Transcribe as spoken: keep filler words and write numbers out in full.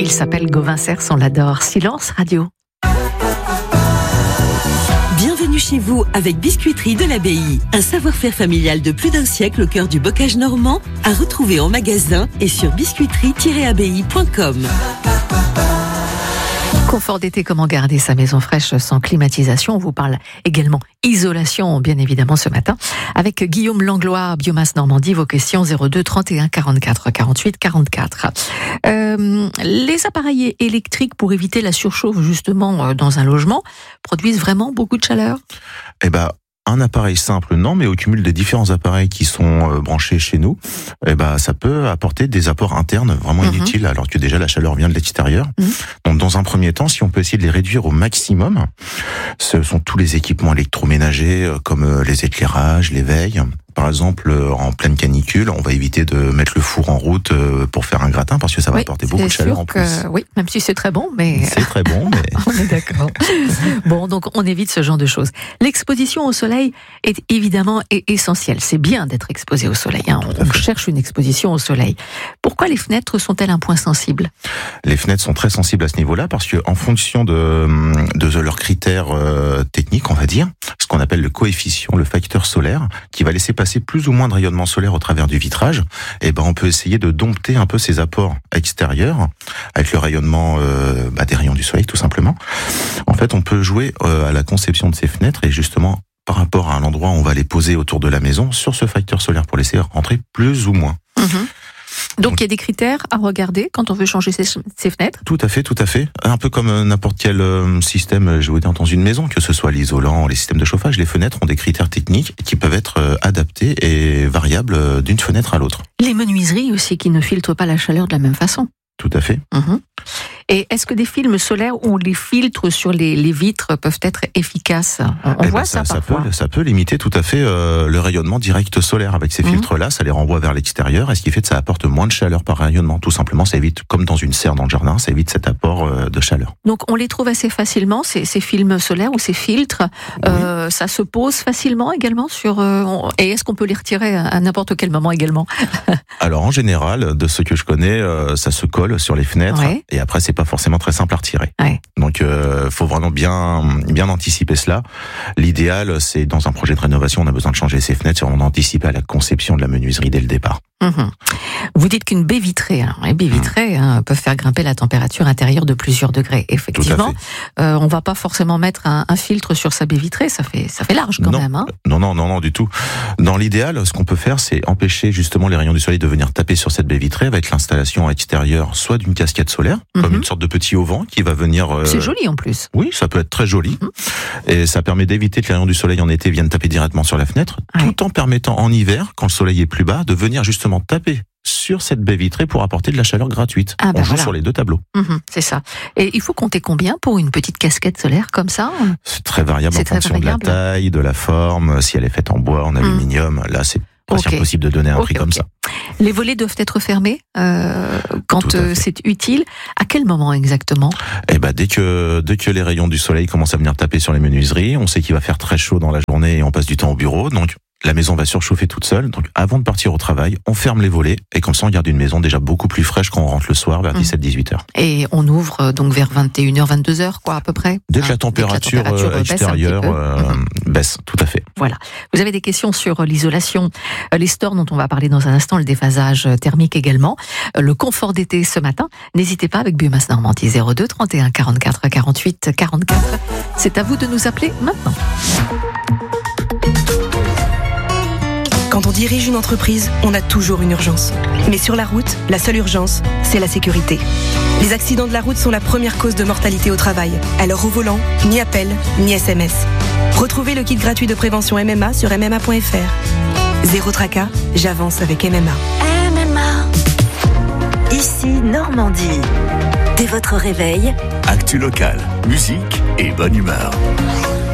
Il s'appelle Gauvin Cers, on l'adore. Silence Radio. Bienvenue chez vous avec Biscuiterie de l'Abbaye. Un savoir-faire familial de plus d'un siècle au cœur du bocage normand, à retrouver en magasin et sur biscuiterie tiret abbaye point com. Confort d'été, comment garder sa maison fraîche sans climatisation. On vous parle également isolation, bien évidemment, ce matin. Avec Guillaume Langlois, Biomasse Normandie, vos questions zéro deux trente et un quarante-quatre quarante-huit quarante-quatre. Euh, les appareils électriques pour éviter la surchauffe, justement, dans un logement, produisent vraiment beaucoup de chaleur ? Eh ben, un appareil simple, non, mais au cumul des différents appareils qui sont euh, branchés chez nous, eh ben, ça peut apporter des apports internes vraiment mmh. inutiles, alors que déjà la chaleur vient de l'extérieur. Mmh. Donc, dans un premier temps, si on peut essayer de les réduire au maximum, ce sont tous les équipements électroménagers, euh, comme euh, les éclairages, les veilles. Par exemple, en pleine canicule, on va éviter de mettre le four en route pour faire un gratin parce que ça va oui, apporter beaucoup de chaleur en plus. Que, oui, même si c'est très bon, mais... C'est très bon, mais... on est d'accord. Bon, donc on évite ce genre de choses. L'exposition au soleil est évidemment essentielle. C'est bien d'être exposé au soleil. Hein. On cherche une exposition au soleil. Pourquoi les fenêtres sont-elles un point sensible ? Les fenêtres sont très sensibles à ce niveau-là parce que, en fonction de, de leurs critères euh, techniques, on va dire, ce qu'on appelle le coefficient, le facteur solaire, qui va laisser passer plus ou moins de rayonnement solaire au travers du vitrage, et ben on peut essayer de dompter un peu ces apports extérieurs avec le rayonnement euh, bah, des rayons du soleil tout simplement. En fait, on peut jouer euh, à la conception de ces fenêtres et justement par rapport à un endroit où on va les poser autour de la maison sur ce facteur solaire pour laisser rentrer plus ou moins. Mmh. Donc il y a des critères à regarder quand on veut changer ses, ses fenêtres ? Tout à fait, tout à fait. Un peu comme n'importe quel système, je veux dire, dans une maison, que ce soit l'isolant, les systèmes de chauffage, les fenêtres ont des critères techniques qui peuvent être adaptés et variables d'une fenêtre à l'autre. Les menuiseries aussi qui ne filtrent pas la chaleur de la même façon. Tout à fait. Mmh. Et est-ce que des films solaires où les filtres sur les, les vitres peuvent être efficaces ? On, on eh voit ben ça, ça, parfois. Ça peut, ça peut limiter tout à fait euh, le rayonnement direct solaire. Avec ces mmh. filtres-là, ça les renvoie vers l'extérieur, et ce qui fait que ça apporte moins de chaleur par rayonnement. Tout simplement, ça évite, comme dans une serre dans le jardin, ça évite cet apport euh, de chaleur. Donc on les trouve assez facilement, ces, ces films solaires ou ces filtres. Oui. Euh, ça se pose facilement également sur... Euh, on, et est-ce qu'on peut les retirer à, à n'importe quel moment également ? Alors en général, de ce que je connais, euh, ça se colle sur les fenêtres, ouais. et après c'est pas forcément très simple à retirer. Ouais. Donc euh, faut vraiment bien bien anticiper cela. L'idéal, c'est dans un projet de rénovation, on a besoin de changer ses fenêtres, c'est vraiment d'anticiper à la conception de la menuiserie dès le départ. Mmh. Vous dites qu'une baie vitrée, hein, les baies vitrées mmh. hein, peuvent faire grimper la température intérieure de plusieurs degrés. Effectivement, euh, on va pas forcément mettre un, un filtre sur sa baie vitrée, ça fait ça fait large quand non. même. Hein. Non, non, non, non, du tout. Dans l'idéal, ce qu'on peut faire, c'est empêcher justement les rayons du soleil de venir taper sur cette baie vitrée avec l'installation extérieure, soit d'une casquette solaire, mmh. comme une sorte de petit auvent qui va venir. Euh... C'est joli en plus. Oui, ça peut être très joli, mmh. et ça permet d'éviter que les rayons du soleil en été viennent taper directement sur la fenêtre, ouais. tout en permettant en hiver, quand le soleil est plus bas, de venir justement taper sur cette baie vitrée pour apporter de la chaleur gratuite. Ah ben On joue voilà. sur les deux tableaux. Mmh, c'est ça. Et il faut compter combien pour une petite casquette solaire comme ça ? C'est très variable c'est en très fonction variable. de la taille, de la forme, si elle est faite en bois, en aluminium. Mmh. Là, c'est presque okay. impossible de donner un okay, prix okay. comme ça. Les volets doivent être fermés euh, quand euh, c'est utile. À quel moment exactement ? Eh ben dès que dès que les rayons du soleil commencent à venir taper sur les menuiseries, on sait qu'il va faire très chaud dans la journée et on passe du temps au bureau, donc la maison va surchauffer toute seule. Donc avant de partir au travail, on ferme les volets et comme ça on garde une maison déjà beaucoup plus fraîche quand on rentre le soir vers dix-sept à dix-huit heures. Et on ouvre donc vers vingt et une heures, vingt-deux heures quoi à peu près. Dès que, hein, la, température dès que la température extérieure baisse, euh, mmh. baisse, tout à fait. Voilà. Vous avez des questions sur l'isolation, les stores dont on va parler dans un instant, le déphasage thermique également, le confort d'été ce matin. N'hésitez pas avec Biomasse Normandie zéro deux trente et un quarante-quatre quarante-huit quarante-quatre. C'est à vous de nous appeler maintenant. Quand on dirige une entreprise, on a toujours une urgence. Mais sur la route, la seule urgence, c'est la sécurité. Les accidents de la route sont la première cause de mortalité au travail. Alors au volant, ni appel, ni S M S. Retrouvez le kit gratuit de prévention M M A sur m m a point f r. Zéro tracas, j'avance avec M M A. M M A. Ici Normandie. Dès votre réveil, actu local, musique et bonne humeur.